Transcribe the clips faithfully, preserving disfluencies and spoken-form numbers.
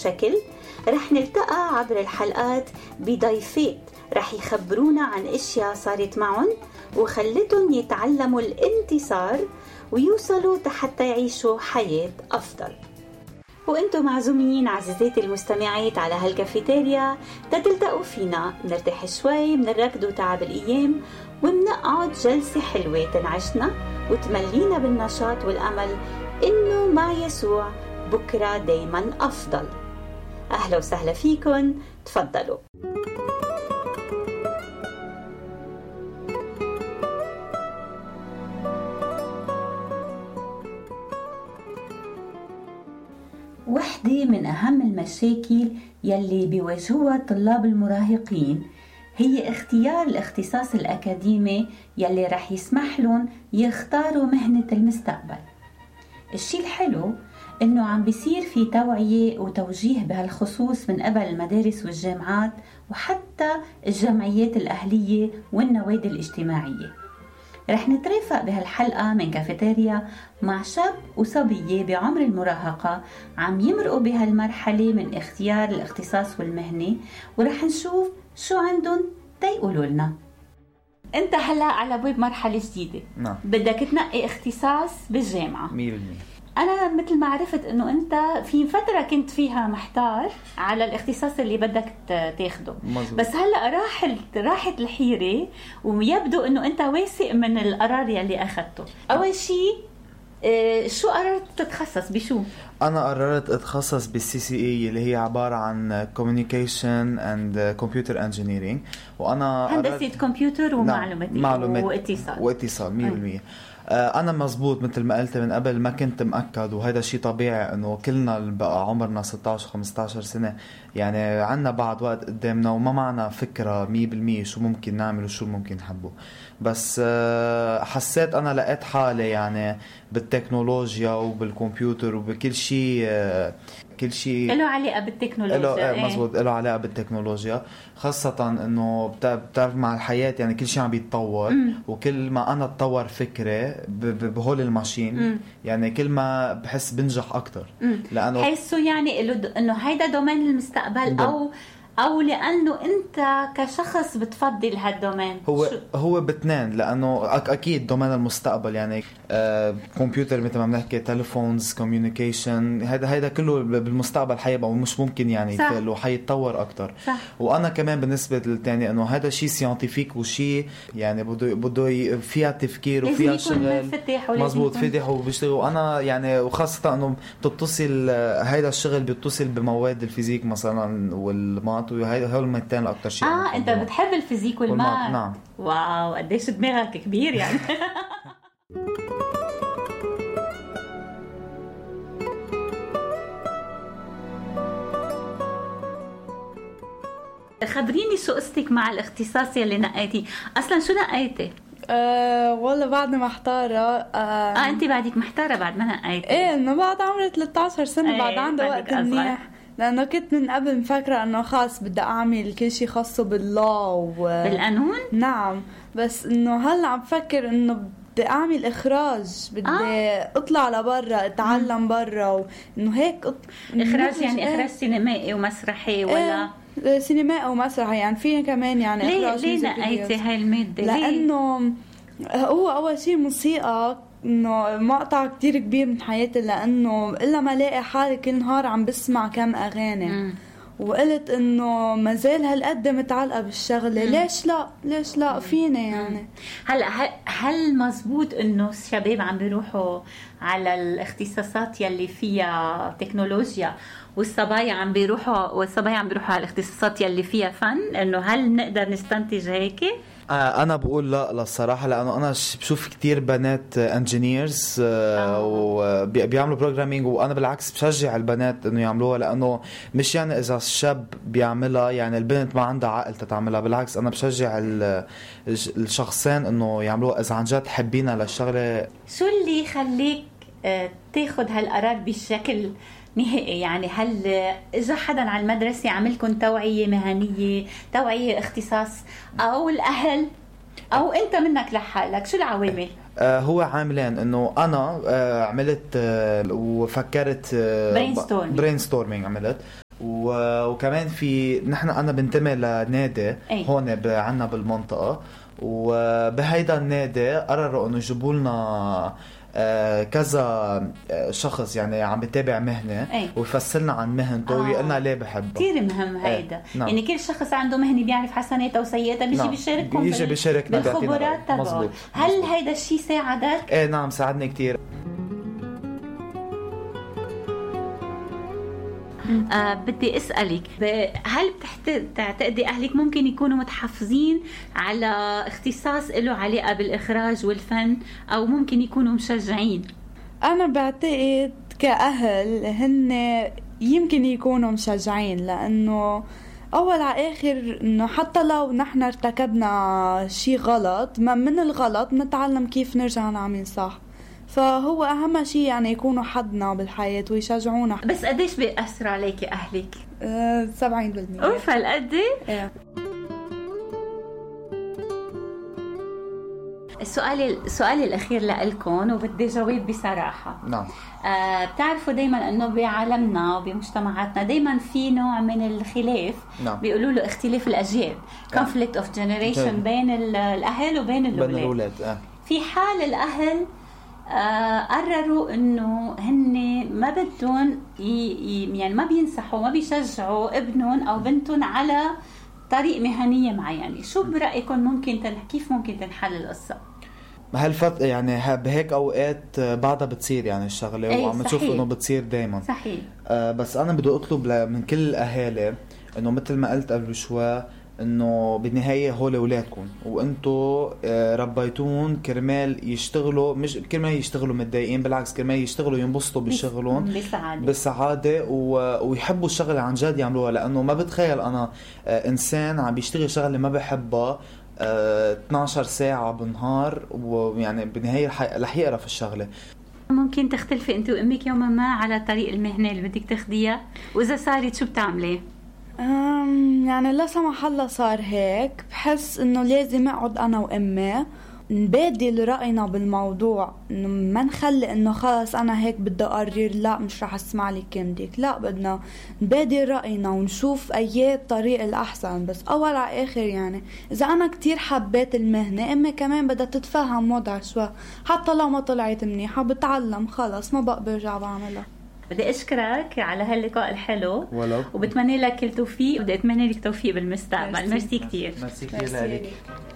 شكل. رح نلتقى عبر الحلقات بضيفات رح يخبرونا عن اشياء صارت معهم وخلتهم يتعلموا الانتصار ويوصلوا حتى يعيشوا حياة أفضل. وانتم معزومين عزيزاتي المستمعات على هالكافيتيريا تتلتقوا فينا، نرتاح شوي من الركض وتعب الأيام ونقعد جلسة حلوة تنعشنا وتملينا بالنشاط والأمل إنه مع يسوع بكرة دايما أفضل. أهلا وسهلا فيكن، تفضلوا. وحدة من أهم المشاكل يلي بيواجهوها الطلاب المراهقين هي اختيار الاختصاص الأكاديمي يلي رح يسمح لهم يختاروا مهنة المستقبل. الشيء الحلو إنه عم بيصير في توعية وتوجيه بهالخصوص من قبل المدارس والجامعات وحتى الجمعيات الأهلية والنوادي الاجتماعية. رح نترافق بهالحلقة من كافيتيريا مع شاب وصبية بعمر المراهقة عم يمرقوا بهالمرحلة من اختيار الاختصاص والمهنة، ورح نشوف شو عندهم تيقولوا لنا. انت هلأ على باب مرحلة جديدة. نعم. بدك تنقي اختصاص بالجامعة. مية بالمية. أنا مثل ما عرفت إنه أنت في فترة كنت فيها محتار على الاختصاص اللي بدك تاخده. مزبوط. بس هلأ راحت راحت الحيرة ويبدو إنه أنت واثق من القرار يلي أخذته. أول شيء شو قررت تتخصص بشو؟ أنا قررت أتخصص بالسي سي إي اللي هي عبارة عن Communication and Computer Engineering، وأنا هندسة كمبيوتر ومعلوماتي معلومات واتصال واتصال مية بالمية. أنا مزبوط مثل ما قلت من قبل، ما كنت مأكد، وهذا شيء طبيعي إنه كلنا بقى عمرنا ستة عشر خمسة عشر سنة، يعني عنا بعض وقت قدامنا وما معنا فكرة مية بالمية شو ممكن نعمل وشو ممكن نحبه. بس حسيت أنا لقيت حالي يعني بالتكنولوجيا وبالكمبيوتر وبكل شيء، كل شيء له علاقة بالتكنولوجيا. له مزبوط له علاقة بالتكنولوجيا، خاصة إنه بتعرف مع الحياة يعني كل شيء عم بيتطور. مم. وكل ما أنا اتطور فكرة بهول الماشين، مم. يعني كل ما بحس بنجح أكتر. مم. لأنه حسوا يعني إنه هيدا دومين المستقبل دو. أو أو لأنه أنت كشخص بتفضل هالدومين. هو شو؟ هو باتنين، لأنه أكيد دومين المستقبل يعني آه كمبيوتر مثل ما بنحكي، تليفونز، كوميونيكيشن، هذا هذا كله بالمستقبل حيبقى ومش ممكن يعني لو حيتطور أكتر. صح. وأنا كمان بالنسبة للتاني إنه هذا شيء سيانتيفيك وشيء يعني بده بده فيها تفكير وفيها شغل مزبوط فتح وبيشتغل. وأنا يعني وخاصة إنه بتتصل هذا الشغل بيتصل بمواد الفيزيك مثلا والمات، وهي هول المتين اكثر شيء. اه انت بتحب الفيزيك والماث. نعم. واو قديش دماغك كبير يعني. خبريني شو قصتك مع الاختصاص اللي نقيتي اصلا؟ شو نقيتي؟ أه والله بعدني محتارة. أه, اه انت بعدك محتارة بعد ما نقيتي؟ ايه انه بعد عمري ثلاثة عشر سنة. ايه بعد عندي وقت منيح، لأنه كنت من قبل مفكرة أنه خاص بدي أعمل كل شيء خاصه بالله و... بالقانون. نعم، بس أنه هلأ عم بفكر أنه بدي أعمل إخراج، بدي آه. أطلع لبرا أتعلم برا، وأنه هيك أط... إخراج يعني إيه؟ إخراج سينمائي ومسرحي ولا إيه؟ سينمائي ومسرحي يعني فيه كمان يعني ليه إخراج. ليه نقيتي هاي المادة؟ لأنه هو أول شيء موسيقى انه مقطع كتير كبير من حياتي، لانه الا ما لاقي حالي كل نهار عم بسمع كم اغاني. مم. وقلت انه مازال هالقد متعلقه بالشغله. مم. ليش لا ليش لا فيني يعني. هلا هل مزبوط انه الشباب عم بيروحوا على الاختصاصات يلي فيها تكنولوجيا والصبايا عم بيروحوا والصبايا عم بيروحوا على الاختصاصات يلي فيها فن؟ انه هل نقدر نستنتج هيك؟ أنا بقول لا للصراحة، لأنه أنا بشوف كتير بنات انجينيرز وبيعملوا بروجرامينج، وأنا بالعكس بشجع البنات إنه يعملوها، لأنه مش يعني إذا الشاب بيعملها يعني البنت ما عندها عقل تتعملها. بالعكس أنا بشجع الشخصين إنه يعملوها إذا عن جد حبينا للشغلة. شو اللي يخليك تاخد هالقرار بالشكل نهائي؟ يعني هل إذا حدا على المدرسة عملكن توعية مهنية، توعية اختصاص، أو الأهل، أو أنت منك لحالك؟ شو العوامل؟ آه هو عاملين انه انا آه عملت آه وفكرت برين ستورمينج برين ستورمينج عملت وكمان في نحن أنا بنتمي لنادي أي. هون عنا بالمنطقة، وبهيدا النادي قرروا انه يجيبوا لنا كذا شخص يعني عم بتابع مهنة أي. ويفصلنا عن مهنته ويقلنا آه. ليه بحبه. كتير مهم هيدا. نعم. يعني كل شخص عنده مهنة بيعرف حسناتها وسيئاتها بيجي نعم. بيشارككم بيجي بيشاركنا بالخبرات تبعه. هل مزبوط. هيدا الشيء ساعدك؟ ايه نعم ساعدني كتير. آه بدي أسألك، هل بتعتقدي أهلك ممكن يكونوا متحفظين على اختصاص له علاقة بالإخراج والفن، أو ممكن يكونوا مشجعين؟ أنا بعتقد كأهل هن يمكن يكونوا مشجعين، لأنه أول على آخر إنه حتى لو نحن ارتكبنا شيء غلط، ما من الغلط نتعلم كيف نرجع نعمل صح. فهو أهم شيء يعني يكونوا حدنا بالحياة ويشجعونا. بس قديش بيأثر عليك أهلك؟ أه سبعين بالمية. أوف هالقد؟ إيه. السؤال السؤال الأخير لإلكم وبدي جواب بصراحة. نعم. آه بتعرفوا دايما إنه بعالمنا وبمجتمعاتنا دايما في نوع من الخلاف. نعم. بيقولوا له اختلاف الأجيال. نعم. conflict of generation بين الأهل وبين الأولاد. بين الأولاد. آه. في حال الأهل آه قرروا انه هن ما بدهم يعني ما بينصحوا ما بيشجعوا ابنهم او بنتهم على طريق مهنيه معينه، شو برايكم ممكن تن... كيف ممكن تنحل القصه؟ هالفت يعني بهيك اوقات بعدها بتصير يعني الشغله ايه وعم نشوف انه بتصير دائما. صحيح. آه بس انا بدي اطلب من كل الاهالي انه مثل ما قلت قبل شوي انه بالنهايه هول اولادكم وانتو ربيتون كرمال يشتغلوا، مش كرمال يشتغلوا متضايقين، بالعكس كرمال يشتغلوا ينبسطوا بشغلهم بسعاده بسعاده ويحبوا الشغله عن جد يعملوها. لانه ما بتخيل انا انسان عم بيشتغل شغله ما بحبها اثنعش ساعه بالنهار ويعني بالنهايه رح يقرف الشغله. ممكن تختلفي انت وامك يوما ما على طريق المهنه اللي بدك تاخديها، واذا صارت شو بتعملي؟ أم يعني لا سمح الله صار هيك، بحس انه لازم اقعد انا وامي نبادل رأينا بالموضوع، انه ما نخلي انه خلص انا هيك بدي اقرر لا مش رح اسمع لك كلمتك، لا بدنا نبادل رأينا ونشوف اي الطريق الاحسن. بس اول على اخر يعني اذا انا كتير حبيت المهنة امي كمان بدها تتفهم وضع شوي، حتى لو ما طلعت منيحة بتعلم خلص ما بقى برجع بعملها. بدي أشكرك على هاللقاء الحلو ولو. وبتمنى لك كل توفيق، وبدي أتمنى لك توفيق بالمستقبل. ميرسي كتير. ميرسي كتير لك.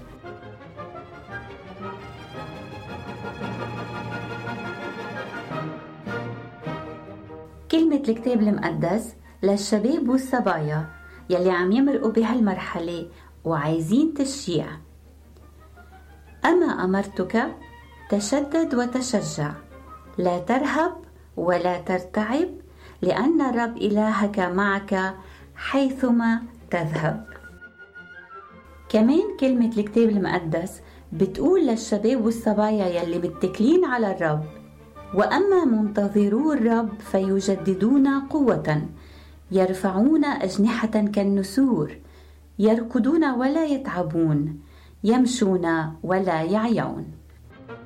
كلمة الكتاب المقدس للشباب والصبايا يلي عم يمرقوا بهالمرحلة وعايزين تشجيع. أما أمرتك تشدد وتشجع، لا ترهب ولا ترتعب، لأن الرب إلهك معك حيثما تذهب. كمان كلمة الكتاب المقدس بتقول للشباب والصبايا يلي متكلين على الرب: وأما منتظرو الرب فيجددون قوة، يرفعون أجنحة كالنسور، يركضون ولا يتعبون، يمشون ولا يعيون.